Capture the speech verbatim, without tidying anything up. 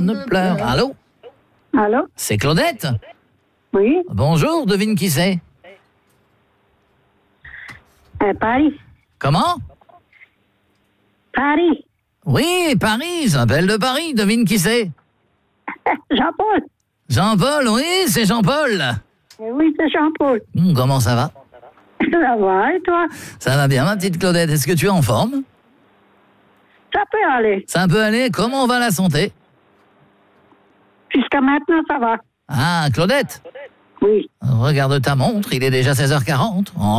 ne pleure. Allô? Allô? C'est Claudette? Oui? Bonjour, devine qui c'est? Euh, Paris. Comment? Paris. Oui, Paris, j'appelle de Paris, devine qui c'est? Jean-Paul. Jean-Paul, oui, c'est Jean-Paul. Eh oui, c'est Jean-Paul. Hum, comment ça va? Ça va, et toi? Ça va bien, ma petite Claudette. Est-ce que tu es en forme? Ça peut aller. Ça peut aller. Comment va la santé? Jusqu'à maintenant, ça va. Ah, Claudette, Oui. regarde ta montre, il est déjà seize heures quarante.